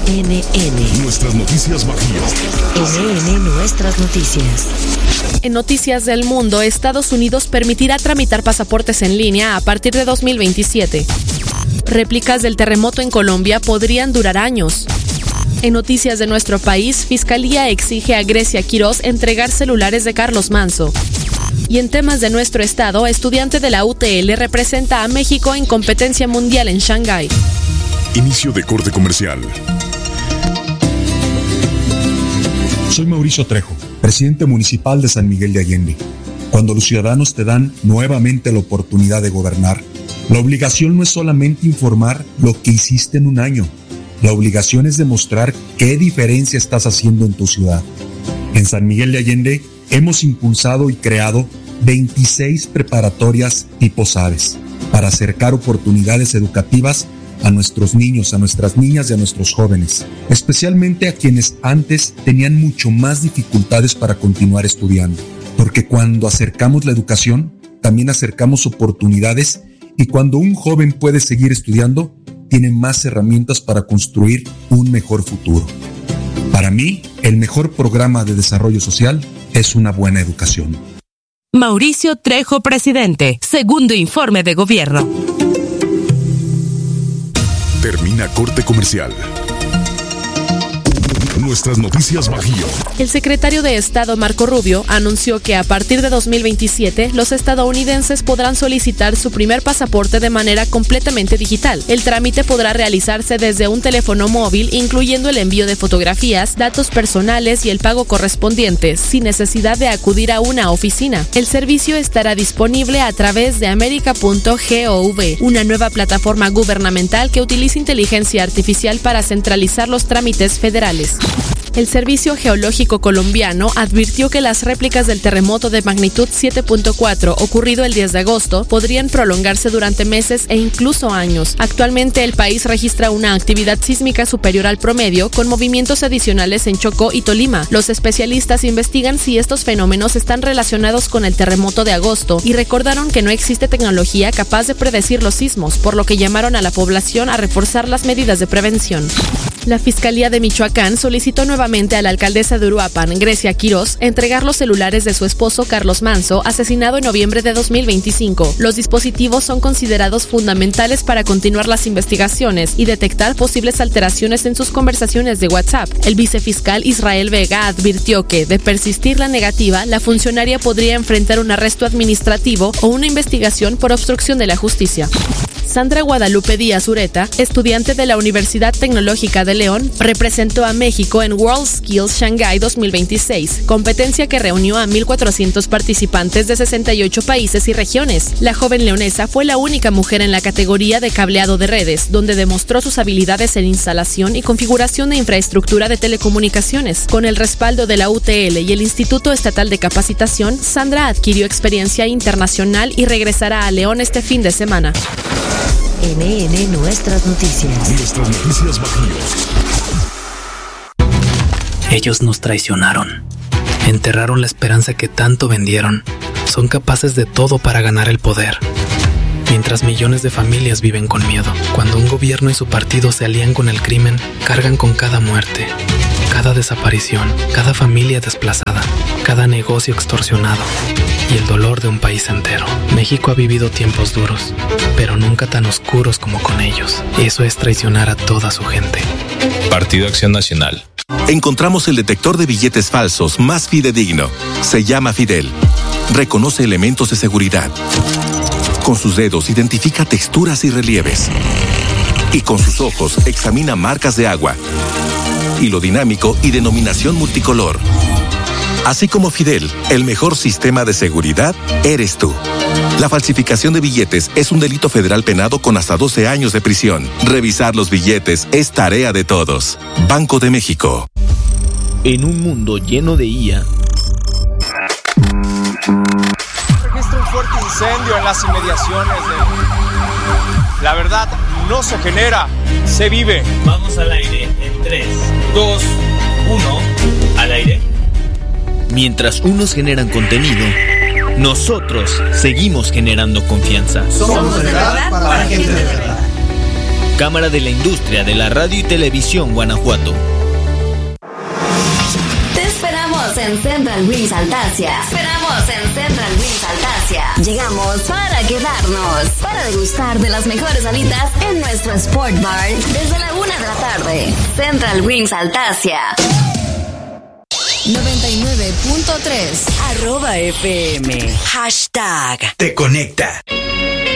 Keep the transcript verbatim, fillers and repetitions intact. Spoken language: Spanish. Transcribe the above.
N N. Nuestras noticias Bajío. N N Nuestras noticias. En Noticias del Mundo, Estados Unidos permitirá tramitar pasaportes en línea a partir de dos mil veintisiete. Réplicas del terremoto en Colombia podrían durar años. En noticias de nuestro país, Fiscalía exige a Grecia Quiroz entregar celulares de Carlos Manso. Y en temas de nuestro estado, estudiante de la U T L representa a México en competencia mundial en Shanghái. Inicio de corte comercial. Soy Mauricio Trejo, presidente municipal de San Miguel de Allende. Cuando los ciudadanos te dan nuevamente la oportunidad de gobernar, la obligación no es solamente informar lo que hiciste en un año. La obligación es demostrar qué diferencia estás haciendo en tu ciudad. En San Miguel de Allende hemos impulsado y creado veintiséis preparatorias tipo SABES para acercar oportunidades educativas a nuestros niños, a nuestras niñas y a nuestros jóvenes, especialmente a quienes antes tenían mucho más dificultades para continuar estudiando. Porque cuando acercamos la educación, también acercamos oportunidades, y cuando un joven puede seguir estudiando, tiene más herramientas para construir un mejor futuro. Para mí, el mejor programa de desarrollo social es una buena educación. Mauricio Trejo, presidente. Segundo informe de gobierno. Termina corte comercial. Nuestras noticias Bajío. El secretario de Estado Marco Rubio anunció que a partir de dos mil veintisiete los estadounidenses podrán solicitar su primer pasaporte de manera completamente digital. El trámite podrá realizarse desde un teléfono móvil, incluyendo el envío de fotografías, datos personales y el pago correspondiente, sin necesidad de acudir a una oficina. El servicio estará disponible a través de america punto gov, una nueva plataforma gubernamental que utiliza inteligencia artificial para centralizar los trámites federales. El Servicio Geológico Colombiano advirtió que las réplicas del terremoto de magnitud siete punto cuatro ocurrido el diez de agosto podrían prolongarse durante meses e incluso años. Actualmente el país registra una actividad sísmica superior al promedio, con movimientos adicionales en Chocó y Tolima. Los especialistas investigan si estos fenómenos están relacionados con el terremoto de agosto y recordaron que no existe tecnología capaz de predecir los sismos, por lo que llamaron a la población a reforzar las medidas de prevención. La Fiscalía de Michoacán solicitó nuevamente a la alcaldesa de Uruapan, Grecia Quiroz, entregar los celulares de su esposo Carlos Manso, asesinado en noviembre de dos mil veinticinco. Los dispositivos son considerados fundamentales para continuar las investigaciones y detectar posibles alteraciones en sus conversaciones de WhatsApp. El vicefiscal Israel Vega advirtió que, de persistir la negativa, la funcionaria podría enfrentar un arresto administrativo o una investigación por obstrucción de la justicia. Sandra Guadalupe Díaz Ureta, estudiante de la Universidad Tecnológica de León, representó a México en World Skills Shanghai dos mil veintiséis, competencia que reunió a mil cuatrocientos participantes de sesenta y ocho países y regiones. La joven leonesa fue la única mujer en la categoría de cableado de redes, donde demostró sus habilidades en instalación y configuración de infraestructura de telecomunicaciones. Con el respaldo de la U T L y el Instituto Estatal de Capacitación, Sandra adquirió experiencia internacional y regresará a León este fin de semana. N N Nuestras noticias. Nuestras noticias Bajío. Ellos nos traicionaron. Enterraron la esperanza que tanto vendieron. Son capaces de todo para ganar el poder. Mientras millones de familias viven con miedo. Cuando un gobierno y su partido se alían con el crimen, cargan con cada muerte, cada desaparición, cada familia desplazada, cada negocio extorsionado y el dolor de un país entero. México ha vivido tiempos duros, pero nunca tan oscuros como con ellos. Eso es traicionar a toda su gente. Partido Acción Nacional. Encontramos el detector de billetes falsos más fidedigno. Se llama Fidel. Reconoce elementos de seguridad. Con sus dedos identifica texturas y relieves. Y con sus ojos examina marcas de agua, hilo dinámico y denominación multicolor. Así como Fidel, el mejor sistema de seguridad eres tú. La falsificación de billetes es un delito federal penado con hasta doce años de prisión. Revisar los billetes es tarea de todos. Banco de México. En un mundo lleno de I A. Registra un fuerte incendio en las inmediaciones de... La verdad no se genera, se vive. Vamos al aire en tres, dos, uno, al aire. Mientras unos generan contenido, nosotros seguimos generando confianza. Somos de verdad para gente de verdad. Cámara de la Industria de la Radio y Televisión Guanajuato. Te esperamos en Central Wings Altasia. Esperamos en Central Wings Altasia. Llegamos para quedarnos, para degustar de las mejores alitas en nuestro Sport Bar desde la una de la tarde. Central Wings Altasia. noventa y nueve punto tres. Arroba F M. Hashtag. Te conecta.